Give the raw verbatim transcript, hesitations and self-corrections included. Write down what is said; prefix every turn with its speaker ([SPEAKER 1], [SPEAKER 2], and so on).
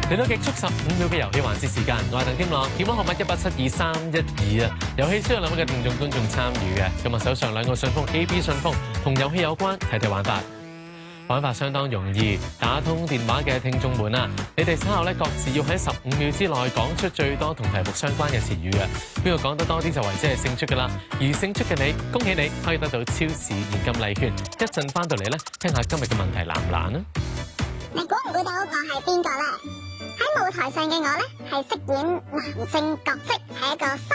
[SPEAKER 1] 嚟到極速十五秒嘅遊戲環節時間，我係鄧添樂，電話號碼一八七二三一二啊。遊戲需要兩位嘅聽眾觀眾參與嘅，咁啊手上兩個信封 A、B 信封同遊戲有關，睇睇玩法。玩法相當容易，打通電話嘅聽眾們啊，你哋稍後咧各自要喺十五秒之內講出最多同題目相關嘅詞語嘅，邊個講得多啲就為之係勝出噶啦。而勝出嘅你，恭喜你可以得到超市現金禮券。一陣翻到嚟咧，聽下今日嘅問題難唔難啊？
[SPEAKER 2] 你估唔估到我係邊個咧？喺舞台上嘅我咧，係飾演男性角色，係一個